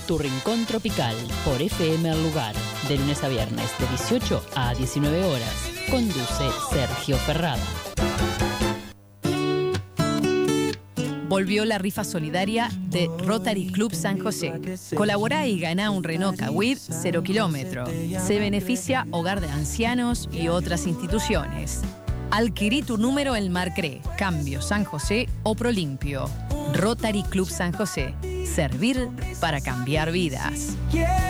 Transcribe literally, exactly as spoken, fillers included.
Tu Rincón Tropical, por F M El Lugar, de lunes a viernes de dieciocho a diecinueve horas. Conduce Sergio Ferrada. Volvió la rifa solidaria de Rotary Club San José. Colaborá y ganá un Renault Kwid cero kilómetro. Se beneficia Hogar de Ancianos y otras instituciones. Adquirí tu número en Marcré, Cambio San José o Prolimpio. Rotary Club San José. Servir para cambiar vidas.